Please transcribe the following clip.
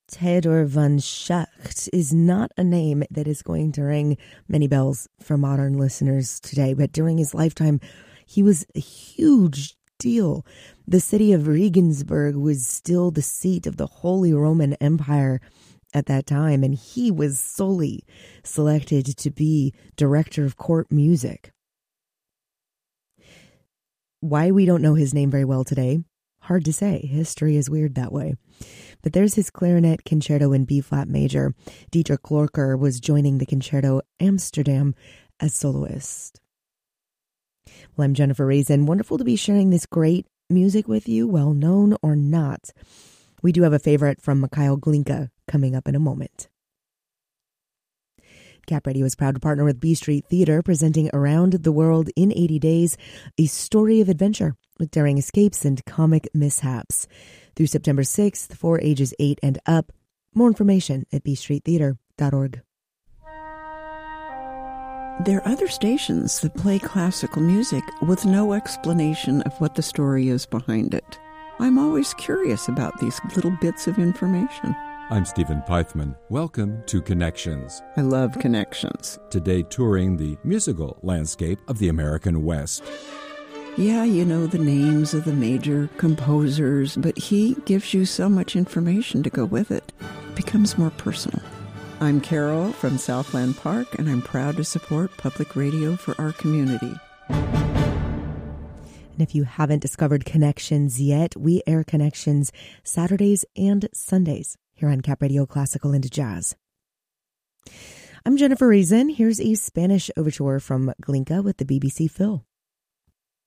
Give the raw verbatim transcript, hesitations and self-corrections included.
Theodor von Schacht is not a name that is going to ring many bells for modern listeners today, but during his lifetime, he was a huge deal. The city of Regensburg was still the seat of the Holy Roman Empire at that time, and he was solely selected to be director of court music. Why we don't know his name very well today, hard to say. History is weird that way. But there's his clarinet concerto in B-flat major. Dietrich Lorcher was joining the Concerto Amsterdam as soloist. Well, I'm Jennifer Raisin. Wonderful to be sharing this great music with you, well known or not. We do have a favorite from Mikhail Glinka coming up in a moment. Cap Radio is proud to partner with B Street Theater, presenting Around the World in eighty days, a story of adventure with daring escapes and comic mishaps. Through September sixth for ages eight and up. More information at b street theater dot org. There are other stations that play classical music with no explanation of what the story is behind it. I'm always curious about these little bits of information. I'm Stephen Pythman. Welcome to Connections. I love Connections. Today touring the musical landscape of the American West. Yeah, you know the names of the major composers, but he gives you so much information to go with it. It becomes more personal. I'm Carol from Southland Park, and I'm proud to support public radio for our community. And if you haven't discovered Connections yet, we air Connections Saturdays and Sundays here on Cap Radio Classical and Jazz. I'm Jennifer Raisin. Here's a Spanish overture from Glinka with the B B C Phil.